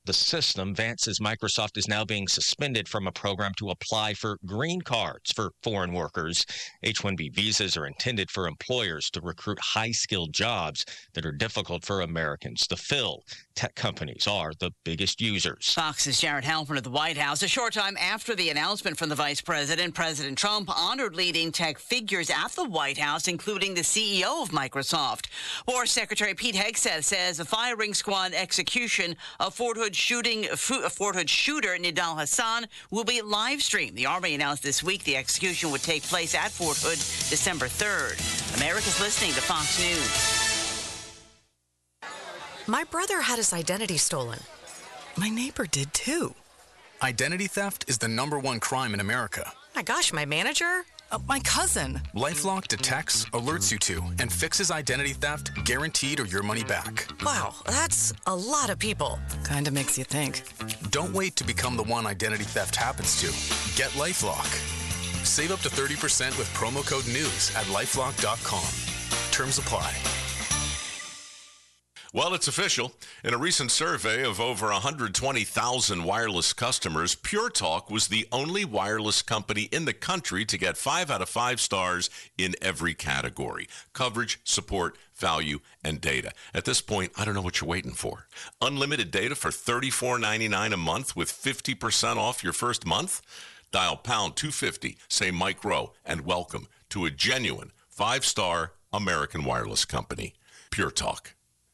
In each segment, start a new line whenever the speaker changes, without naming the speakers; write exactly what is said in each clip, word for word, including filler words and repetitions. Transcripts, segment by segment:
the system. Vance says Microsoft is now being suspended from a program to apply for green cards for foreign workers. H one B visas are intended for employers to recruit high-skilled jobs that are difficult for Americans to fill. Tech companies are the biggest users.
Fox's Jared Halpern at the White House. A short time after the announcement from the vice president, President Trump honored leading tech figures at the White House, including the C E O of Microsoft. War Secretary Pete Hegseth says the firing squad execution of Fort Hood shooting Fort Hood shooter Nidal Hassan will be live streamed. The Army announced this week the execution would take place at Fort Hood December third. America's listening to Fox News.
My brother had his identity stolen. My neighbor did too.
Identity theft is the number one crime in America.
My gosh, my manager? Uh, my cousin.
LifeLock detects, alerts you to, and fixes identity theft, guaranteed or your money back.
Wow, that's a lot of people.
Kinda makes you think.
Don't wait to become the one identity theft happens to. Get LifeLock. Save up to thirty percent with promo code NEWS at lifelock dot com. Terms apply.
Well, it's official. In a recent survey of over one hundred twenty thousand wireless customers, Pure Talk was the only wireless company in the country to get five out of five stars in every category: coverage, support, value, and data. At this point, I don't know what you're waiting for. Unlimited data for thirty-four ninety-nine a month with fifty percent off your first month? Dial pound two fifty, say Mike Rowe, and welcome to a genuine five-star American wireless company. Pure Talk.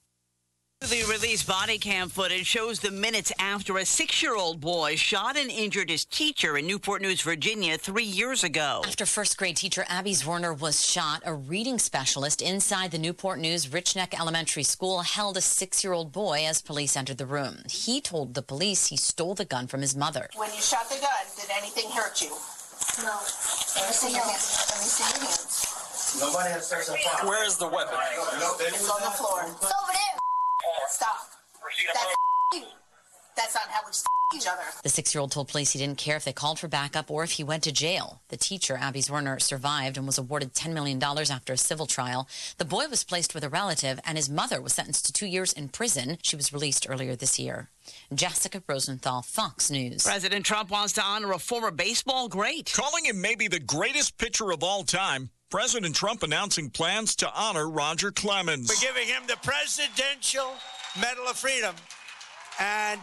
The released body cam footage shows the minutes after a six-year-old boy shot and injured his teacher in Newport News, Virginia, three years ago.
After first-grade teacher Abby Zwerner was shot, a reading specialist inside the Newport News Richneck Elementary School held a six-year-old boy as police entered the room. He told the police he stole the gun from his mother.
When you shot the gun, did anything hurt you? No. Let me see your hands. Let me see your hands.
Nobody has sex on fire.
Where is the weapon?
It's on the floor. It's over there. Stop. That's you. That's not how we each other.
The six-year-old told police he didn't care if they called for backup or if he went to jail. The teacher, Abby Zwerner, survived and was awarded ten million dollars after a civil trial. The boy was placed with a relative, and his mother was sentenced to two years in prison. She was released earlier this year. Jessica Rosenthal, Fox News.
President Trump wants to honor a former baseball great.
Calling him maybe the greatest pitcher of all time, President Trump announcing plans to honor Roger Clemens.
We're giving him the Presidential Medal of Freedom, and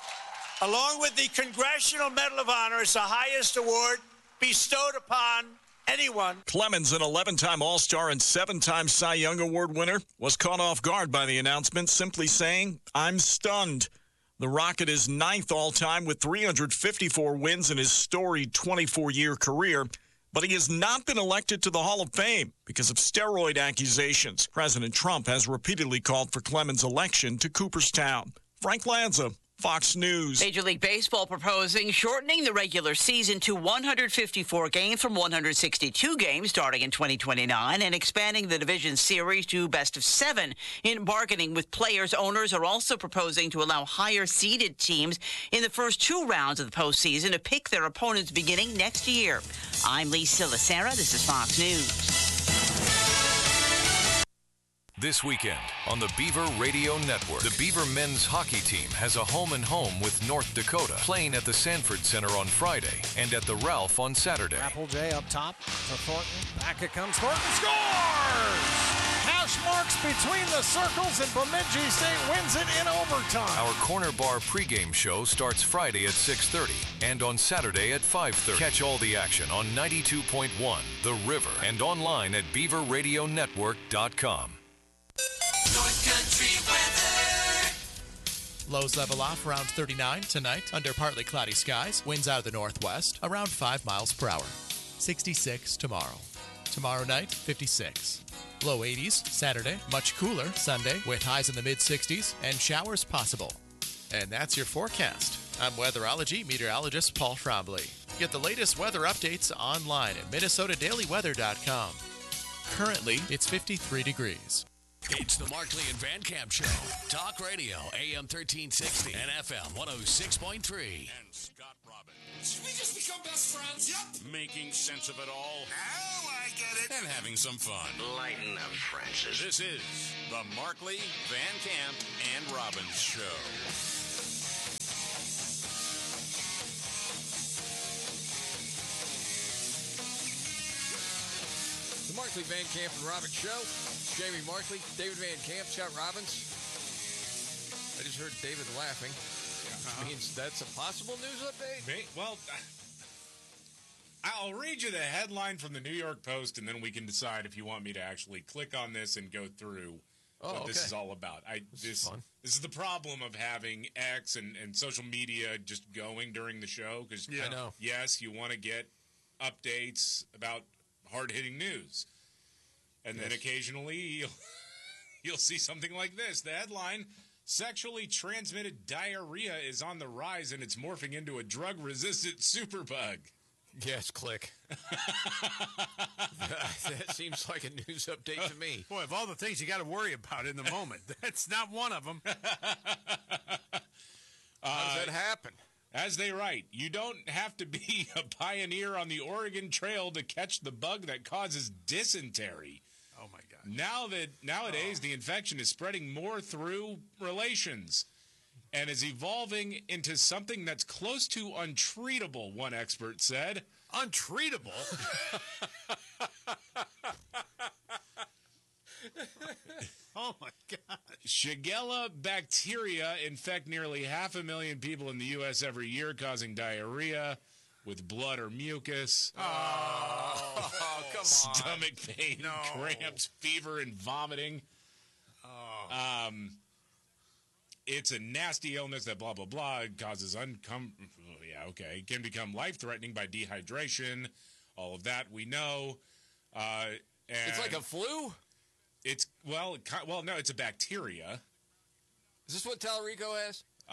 along with the Congressional Medal of Honor, it's the highest award bestowed upon anyone.
Clemens, an eleven-time All-Star and seven-time Cy Young Award winner, was caught off guard by the announcement, simply saying, "I'm stunned." The Rocket is ninth all-time with three hundred fifty-four wins in his storied twenty-four-year career. But he has not been elected to the Hall of Fame because of steroid accusations. President Trump has repeatedly called for Clemens' election to Cooperstown. Frank Lanza, Fox News.
Major League Baseball proposing shortening the regular season to one hundred fifty-four games from one hundred sixty-two games starting in twenty twenty-nine and expanding the division series to best of seven. In bargaining with players, owners are also proposing to allow higher seeded teams in the first two rounds of the postseason to pick their opponents beginning next year. I'm Lisa Lacera. This is Fox News.
This weekend on the Beaver Radio Network, the Beaver men's hockey team has a home-and-home with North Dakota, playing at the Sanford Center on Friday and at the Ralph on Saturday.
Applejay up top to Thornton. Back it comes. Thornton scores! Hash marks between the circles, and Bemidji State wins it in overtime.
Our Corner Bar pregame show starts Friday at six thirty and on Saturday at five thirty. Catch all the action on ninety-two point one The River and online at beaver radio network dot com.
North Country weather.
Lows level off around thirty-nine tonight under partly cloudy skies. Winds out of the northwest around five miles per hour. sixty-six tomorrow. Tomorrow night, fifty-six. Low eighties Saturday, much cooler Sunday with highs in the mid-sixties and showers possible. And that's your forecast. I'm weatherology meteorologist Paul Trombley. Get the latest weather updates online at minnesota daily weather dot com. Currently, it's fifty-three degrees.
It's the Markley and Van Camp Show. Talk radio, A M thirteen sixty and F M one oh six point three.
And Scott Robbins. We just become best friends, yep. Making sense of it all.
Now I get it.
And having some fun.
Lighten up, Francis.
This is the Markley, Van Camp, and Robbins Show.
Markley, Van Camp, and Robbins Show. Jamie Markley, David Van Camp, Scott Robbins. I just heard David laughing. Uh-huh. Means that's a possible news update?
May, well, I'll read you the headline from the New York Post, and then we can decide if you want me to actually click on this and go through
oh,
what
okay.
this is all about. I
This,
this
is fun.
This is the problem of having X and, and social media just going during the show. Because
Yeah. I know.
Yes, you want to get updates about hard-hitting news. And
Yes.
then occasionally you'll, you'll see something like this. The headline, sexually transmitted diarrhea is on the rise and it's morphing into a drug-resistant superbug.
Yes, click. That seems like a news update to me.
Boy, of all the things you got to worry about in the moment, that's not one of them.
How does that happen?
As they write, you don't have to be a pioneer on the Oregon Trail to catch the bug that causes dysentery.
Oh, my God.
Now that nowadays
Oh.
the infection is spreading more through relations and is evolving into something that's close to untreatable, one expert said.
Untreatable? Oh, my God.
Shigella bacteria infect nearly half a million people in the U S every year, causing diarrhea with blood or mucus.
Oh, oh come on.
Stomach pain,
No.
cramps, fever, and vomiting.
Oh.
Um, it's a nasty illness that blah, blah, blah. It causes uncom... Oh, yeah, okay. It can become life-threatening by dehydration. All of that we know. Uh, and
It's like a flu?
It's, well, it, ki- well, no, it's a bacteria.
Is this what Talarico has?
I,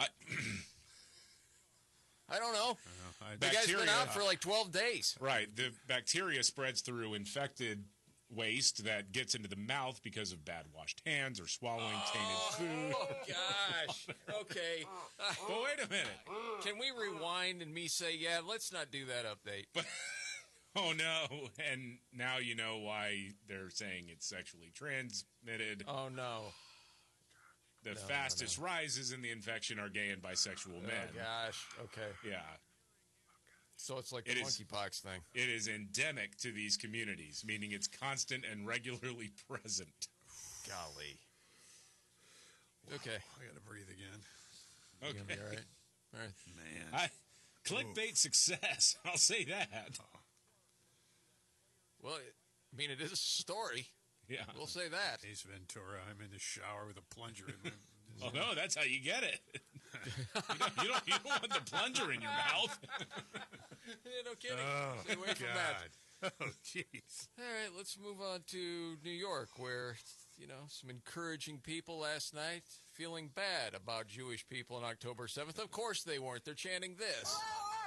I don't know.
I-
The guy's been
Bacteria-
out for like twelve days.
Right. The bacteria spreads through infected waste that gets into the mouth because of bad washed hands or swallowing tainted food.
Oh, gosh. Okay. Uh,
But wait a minute.
Can we rewind and me say, yeah, let's not do that update?
But, oh, no. And now you know why they're saying it's sexually transmitted.
Oh, no.
The
No,
fastest rises in the infection are gay and bisexual men.
Oh, gosh. Okay.
Yeah.
So it's like the
It is-
monkeypox thing.
It is endemic to these communities, meaning it's constant and regularly present.
Golly. Okay.
I got to breathe again.
You
Okay.
gonna be all right? All right.
Man.
I, clickbait success. I'll say that.
Well, it, I mean, it is a story.
Yeah.
We'll say that.
Ace Ventura, I'm in the shower with a plunger in my...
Oh, no, that's how you get it. you, don't, you, don't, you don't want the plunger in your mouth.
Yeah, no kidding.
Oh,
Stay away from that.
God. Oh, jeez.
All right, let's move on to New York, where, you know, some encouraging people last night feeling bad about Jewish people on October seventh. Of course they weren't. They're chanting this.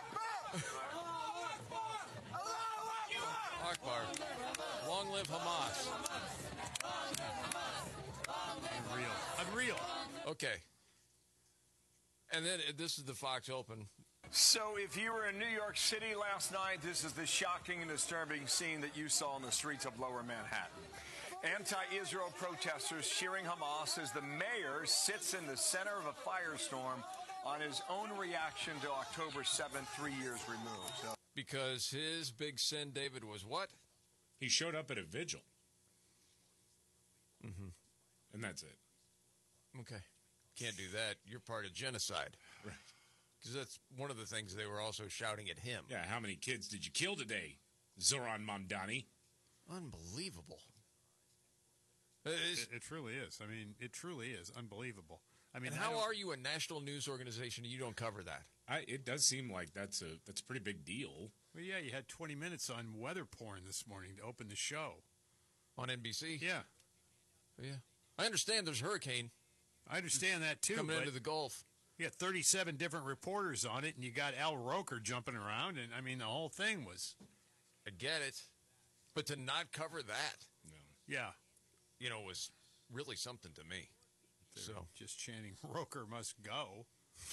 Akbar. Long live Hamas.
Unreal. Unreal.
Okay. And then uh, this is the Fox Open.
So if you were in New York City last night, this is the shocking and disturbing scene that you saw in the streets of Lower Manhattan. Anti-Israel protesters cheering Hamas as the mayor sits in the center of a firestorm on his own reaction to October seventh, three years removed. So
Because his big sin, David, was what?
He showed up at a vigil,
Mm-hmm.
and that's it.
Okay. Can't do that. You're part of genocide.
Right.
Because that's one of the things they were also shouting at him.
Yeah, how many kids did you kill today, Zoran Mamdani?
Unbelievable.
It, it truly is. I mean, it truly is unbelievable. I mean,
And
I
how
don't-
are you a national news organization and you don't cover that?
I, it does seem like that's a that's a pretty big deal.
Well, yeah, you had twenty minutes on weather porn this morning to open the show.
On N B C?
Yeah.
Yeah. I understand there's a hurricane.
I understand that, too.
Coming
but
into the Gulf.
You had thirty-seven different reporters on it, and you got Al Roker jumping around, and, I mean, the whole thing was...
I get it. But to not cover that,
No.
Yeah.
you know, was really something to me.
They're
So
just chanting, Roker must go.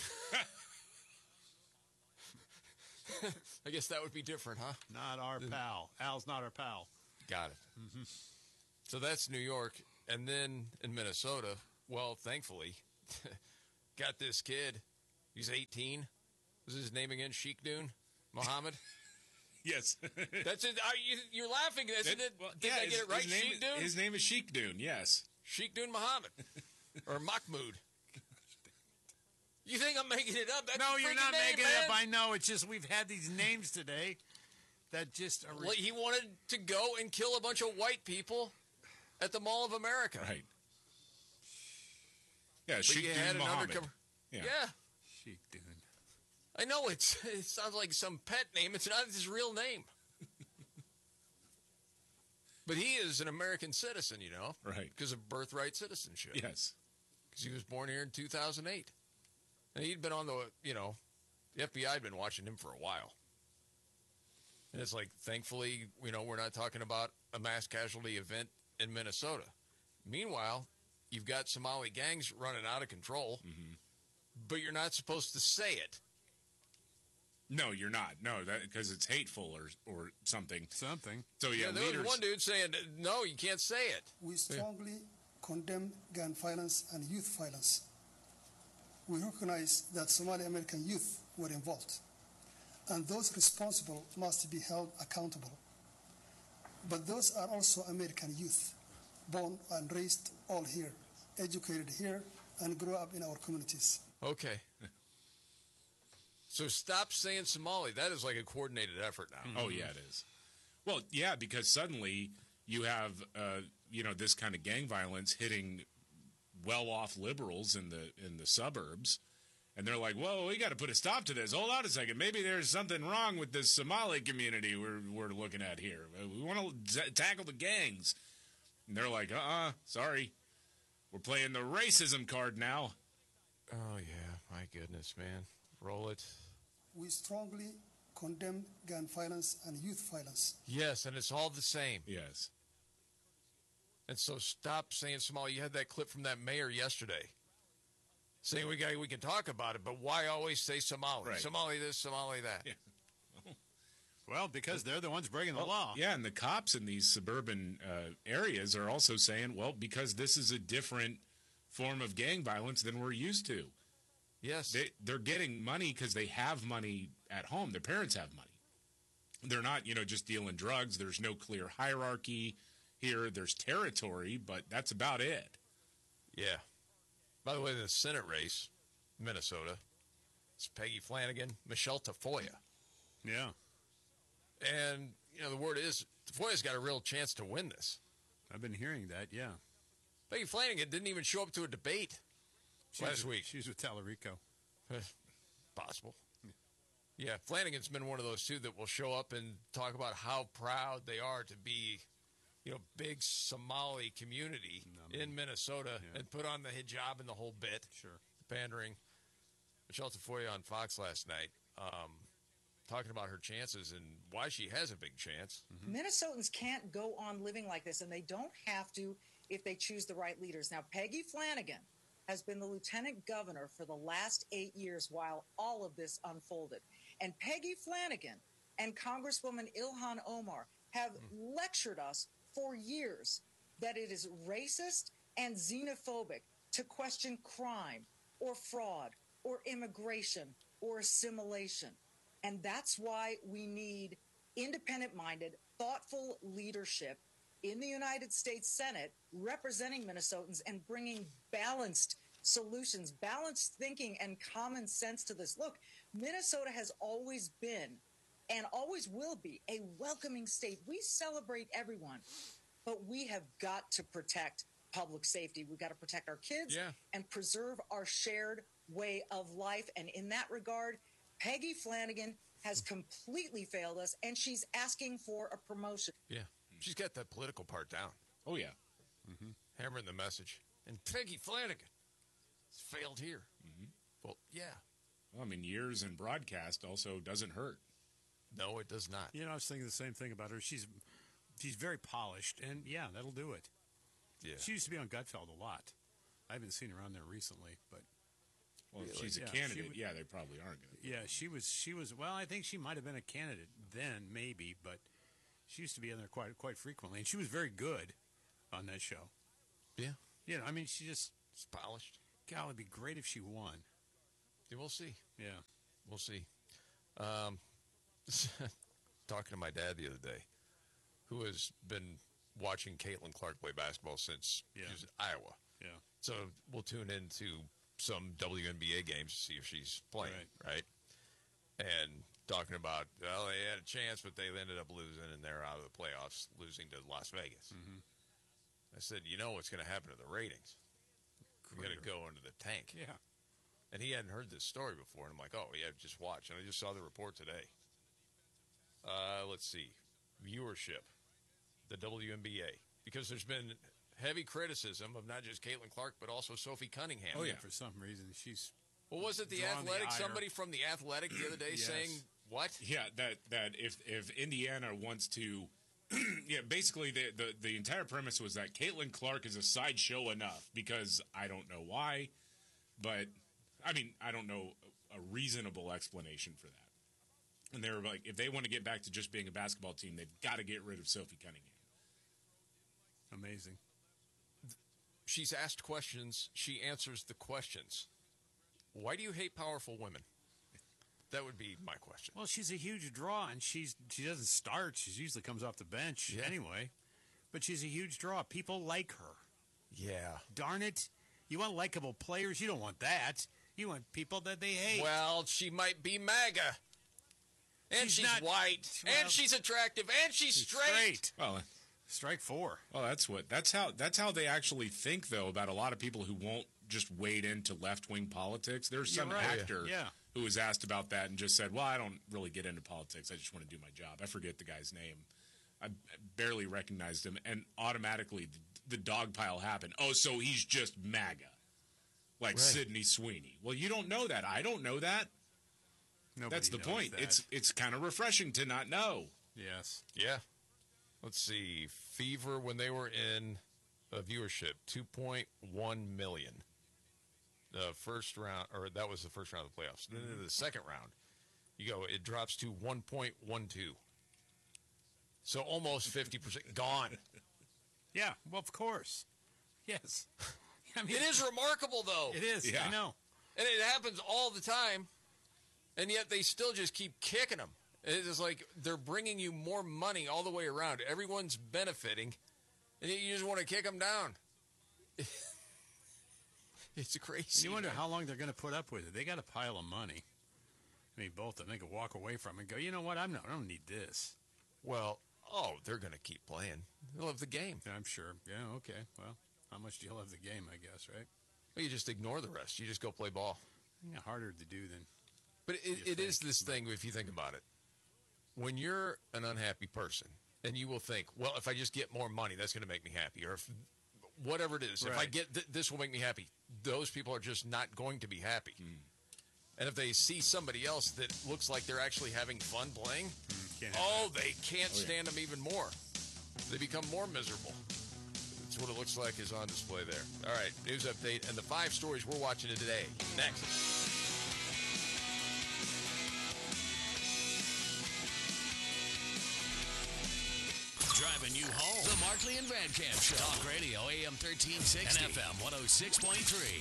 I guess that would be different, huh?
Not our pal. Al's not our pal.
Got it.
Mm-hmm.
So that's New York. And then in Minnesota, well, thankfully, got this kid. He's eighteen. Was his name again? Sheikh Dune? Mohammed?
Yes.
That's it. Are you, you're laughing. Isn't it?
Well,
Did
yeah,
I get
his,
it right?
His name,
Sheikh Dune?
His name is Sheikh Dune, yes.
Sheikh Dune Muhammad. Or Mahmoud. You think I'm making it up? That's
no,
his
you're
freaking
not
name,
making
man.
it up. I know. It's just we've had these names today that just are.
Well, he wanted to go and kill a bunch of white people at the Mall of America.
Right. Yeah,
But
Sheikh
you
Dune
had an
Muhammad.
undercover.
Yeah.
Yeah.
Sheikh Dune.
I know it's it sounds like some pet name. It's not his real name. But he is an American citizen, you know.
Right.
Because of birthright citizenship.
Yes.
Because he was born here in two thousand eight. And he'd been on the, you know, the F B I had been watching him for a while. And it's like, thankfully, you know, we're not talking about a mass casualty event in Minnesota. Meanwhile, you've got Somali gangs running out of control,
mm-hmm.
but you're not supposed to say it.
No, you're not. No, that because it's hateful or or something.
Something.
So yeah,
Yeah, there
leaders.
was one dude saying, no, you can't say it.
We strongly condemn gun violence and youth violence. We recognize that Somali American youth were involved, and those responsible must be held accountable. But those are also American youth, born and raised all here, educated here, and grew up in our communities.
Okay. So stop saying Somali. That is like a coordinated effort now.
Oh yeah, it is. Well, yeah, because suddenly you have uh, you know this kind of gang violence hitting well-off liberals in the in the suburbs, and they're like, "Whoa, we got to put a stop to this. Hold on a second. Maybe there's something wrong with this Somali community we're we're looking at here. We want to z- tackle the gangs." And they're like, "Uh-uh, sorry, we're playing the racism card now."
Oh yeah, my goodness, man, roll it.
We strongly condemn gun violence and youth violence.
Yes, and it's all the same.
Yes.
And so stop saying Somali. You had that clip from that mayor yesterday saying we got we can talk about it, but why always say Somali?
Right.
Somali this, Somali that.
Yeah.
Well, because they're the ones breaking the
Well,
law.
Yeah, and the cops in these suburban uh, areas are also saying, well, because this is a different form of gang violence than we're used to.
Yes.
They, they're getting money because they have money at home. Their parents have money. They're not, you know, just dealing drugs. There's no clear hierarchy here. There's territory, but that's about it.
Yeah. By the way, the Senate race, Minnesota, it's Peggy Flanagan, Michelle Tafoya.
Yeah.
And, you know, the word is Tafoya's got a real chance to win this.
I've been hearing that, yeah.
Peggy Flanagan didn't even show up to a debate
She
last
was,
week.
She's with Tallarico.
Possible. Yeah, Flanagan's been one of those, too, that will show up and talk about how proud they are to be, you know, big Somali community no, in Minnesota yeah. and put on the hijab and the whole bit.
Sure.
The pandering. Michelle Tafoya on Fox last night um, talking about her chances and why she has a big chance.
Mm-hmm. Minnesotans can't go on living like this, and they don't have to if they choose the right leaders. Now, Peggy Flanagan has been the lieutenant governor for the last eight years while all of this unfolded. And Peggy Flanagan and Congresswoman Ilhan Omar have mm. lectured us for years that it is racist and xenophobic to question crime or fraud or immigration or assimilation. And that's why we need independent-minded, thoughtful leadership in the United States Senate representing Minnesotans and bringing balanced solutions, balanced thinking, and common sense to this. Look, Minnesota has always been and always will be a welcoming state. We celebrate everyone, but we have got to protect public safety. We've got to protect our kids
yeah.
and preserve our shared way of life. And in that regard, Peggy Flanagan has completely failed us, and she's asking for a promotion.
Yeah. She's got that political part down.
Oh, yeah.
Mm-hmm. Hammering the message. And Peggy Flanagan has failed here.
Mm-hmm.
Well, yeah.
Well, I mean, years in broadcast also doesn't hurt.
No, it does not.
You know, I was thinking the same thing about her. She's she's very polished, and, yeah, that'll do it.
Yeah.
She used to be on Gutfeld a lot. I haven't seen her on there recently, but...
Well, if
really,
she's a
yeah,
candidate,
would,
yeah, they probably aren't going to.
Yeah, she was, she was... Well, I think she might have been a candidate then, maybe, but... She used to be in there quite quite frequently, and she was very good on that show.
Yeah.
You know, I mean, she just...
It's polished.
God, it'd be great if she won.
Yeah, we'll see.
Yeah.
We'll see. Um, talking to my dad the other day, who has been watching Caitlin Clark play basketball since
Yeah.
she was in Iowa.
Yeah.
So we'll tune into some W N B A games to see if she's playing, right? right? And talking about, well, they had a chance, but they ended up losing, and they're out of the playoffs, losing to Las Vegas.
Mm-hmm.
I said, you know what's going to happen to the ratings? We're going to go into the tank.
Yeah.
And he hadn't heard this story before, and I'm like, oh, yeah, just watch. And I just saw the report today. Uh, let's see. Viewership, the W N B A. Because there's been heavy criticism of not just Caitlin Clark, but also Sophie Cunningham.
Oh, yeah, for some reason. She's.
Well, was it the
drawn the
Athletic?
ire.
Somebody from the Athletic the other day
Yes.
saying what?
Yeah, that that if if Indiana wants to, yeah, basically the, the the entire premise was that Caitlin Clark is a sideshow enough because I don't know why, but I mean I don't know a reasonable explanation for that. And they were like, if they want to get back to just being a basketball team, they've got to get rid of Sophie Cunningham.
Amazing.
She's asked questions. She answers the questions. Why do you hate powerful women? That would be my question.
Well, she's a huge draw, and she's she doesn't start. She usually comes off the bench
Yeah.
anyway. But she's a huge draw. People like her.
Yeah.
Darn it. You want likable players. You don't want that. You want people that they hate.
Well, she might be MAGA. And
She's
she's,
not-
white.
well,
and she's attractive. And she's,
she's
straight.
straight.
Well,
Strike four.
well, that's what that's how that's how they actually think though about a lot of people who won't just wade into left wing politics. There's
You're
some
right.
actor
Yeah.
who was asked about that and just said, "Well, I don't really get into politics. I just want to do my job." I forget the guy's name. I barely recognized him, and automatically the, the dog pile happened. Oh, so he's just MAGA, like
Right.
Sydney Sweeney. Well, you don't know that. I don't know that.
Nobody
That's the
knows
point.
that.
It's it's kind of refreshing to not know.
Yes.
Yeah. Let's see. Fever, when they were in uh, viewership, two point one million. The first round, or that was the first round of the playoffs. Then in the second round, you go, it drops to one point one two. So almost fifty percent gone.
Yeah. Well, of course. Yes. I mean,
It is remarkable, though.
It is.
Yeah.
I know.
And it happens all the time, and yet they still just keep kicking them. It's like they're bringing you more money all the way around. Everyone's benefiting, and yet you just want to kick them down. It's crazy.
You wonder how long they're going to put up with it. They got a pile of money. I mean, both of them. They could walk away from it and go, you know what? I'm not, I don't need this.
Well, oh, they're going to keep playing. They love the game.
I'm sure. Yeah, okay. Well, how much do you love the game, I guess, right?
Well, you just ignore the rest. You just go play ball.
Yeah, harder to do than.
But it, it is this thing, if you think about it. When you're an unhappy person, and you will think, well, if I just get more money, that's going to make me happy. Or if whatever it is, if I
Right.
get th- this will make me happy. Those people are just not going to be happy. And if they see somebody else that looks like they're actually having fun playing,
can't have
oh, they can't stand them even more. They become more miserable. That's what it looks like is on display there. All right, news update and the five stories we're watching today. Next.
Driving you home. The Markley and Van Camp Show. Talk Radio A M thirteen sixty and F M one oh six point three.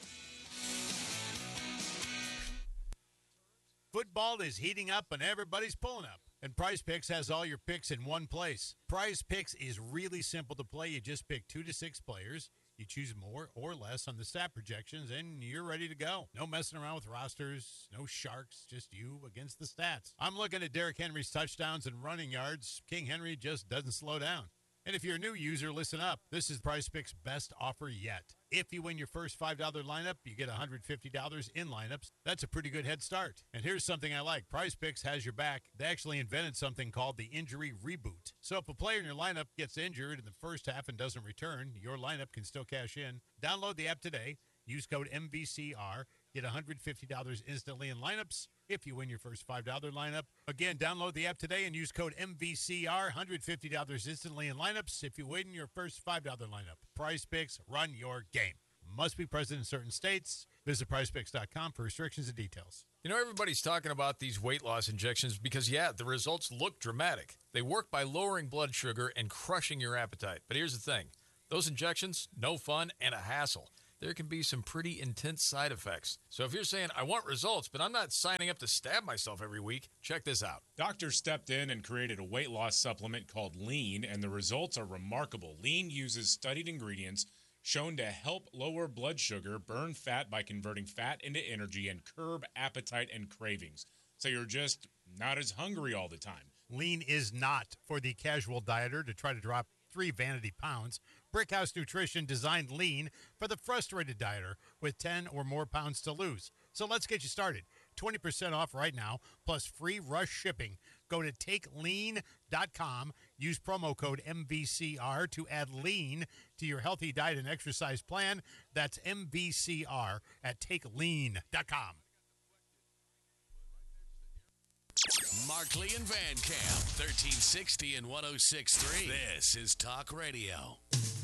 Football is heating up and everybody's pulling up. And Prize Picks has all your picks in one place. Prize Picks is really simple to play. You just pick two to six players. You choose more or less on the stat projections, and you're ready to go. No messing around with rosters, no sharks, just you against the stats. I'm looking at Derrick Henry's touchdowns and running yards. King Henry just doesn't slow down. And if you're a new user, listen up. This is Prize Picks' best offer yet. If you win your first five dollar lineup, you get one hundred fifty dollars in lineups. That's a pretty good head start. And here's something I like. Prize Picks has your back. They actually invented something called the injury reboot. So if a player in your lineup gets injured in the first half and doesn't return, your lineup can still cash in. Download the app today. Use code M V C R. Get one hundred fifty dollars instantly in lineups if you win your first five dollar lineup. Again, download the app today and use code M V C R. one hundred fifty dollars instantly in lineups if you win your first five dollar lineup. Prize Picks, run your game. Must be present in certain states. Visit prize picks dot com for restrictions and details.
You know, everybody's talking about these weight loss injections because, yeah, the results look dramatic. They work by lowering blood sugar and crushing your appetite. But here's the thing. Those injections, no fun and a hassle. there can be some pretty intense side effects. So if you're saying, I want results, but I'm not signing up to stab myself every week, check this out.
Doctors stepped in and created a weight loss supplement called Lean, and the results are remarkable. Lean uses studied ingredients shown to help lower blood sugar, burn fat by converting fat into energy, and curb appetite and cravings. So you're just not as hungry all the time.
Lean is not for the casual dieter to try to drop three vanity pounds. Brickhouse Nutrition designed Lean for the frustrated dieter with ten or more pounds to lose. So let's get you started. twenty percent off right now, plus free rush shipping. Go to take lean dot com. Use promo code M V C R to add Lean to your healthy diet and exercise plan. That's M V C R at take lean dot com.
Markley and Van Camp, thirteen sixty and one oh six point three. This is Talk Radio.